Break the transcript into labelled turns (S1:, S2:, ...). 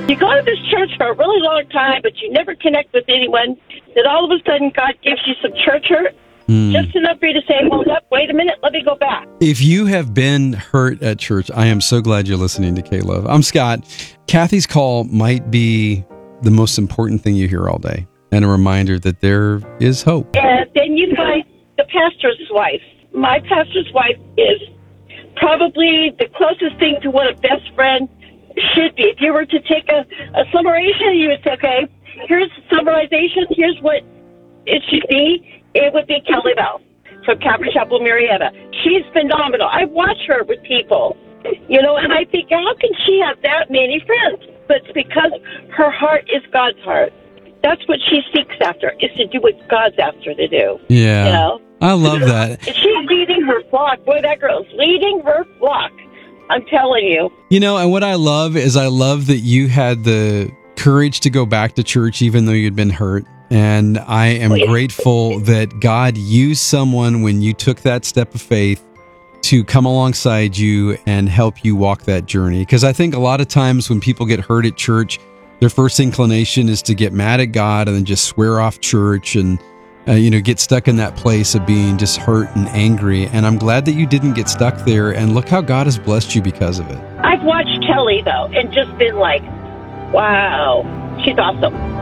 S1: You go to this church for a really long time, but you never connect with anyone. Then all of a sudden, God gives you some church hurt, just enough for you to say, hold up, wait a minute, let me go back.
S2: If you have been hurt at church, I am so glad you're listening to K-Love. I'm Scott. Kathy's call might be the most important thing you hear all day, and a reminder that there is hope.
S1: And then you find the pastor's wife. My pastor's wife is probably the closest thing to what a best friend should be. If you were to take a summarization, you would say, okay, here's the summarization, here's what it should be. It would be Kelly Bell from Calvary Chapel, Marietta. She's phenomenal. I watch her with people, and I think, how can she have that many friends? But it's because her heart is God's heart. That's what she seeks after, is to do what God's asked her to do.
S2: Yeah. I love that.
S1: And she's leading her flock. Boy, that girl's leading her flock. I'm telling you.
S2: And what I love is that you had the courage to go back to church even though you'd been hurt. And I am grateful that God used someone when you took that step of faith to come alongside you and help you walk that journey. Because I think a lot of times when people get hurt at church, their first inclination is to get mad at God and then just swear off church and get stuck in that place of being just hurt and angry. And I'm glad that you didn't get stuck there. And look how God has blessed you because of it.
S1: I've watched Kelly, though, and just been like, wow, she's awesome.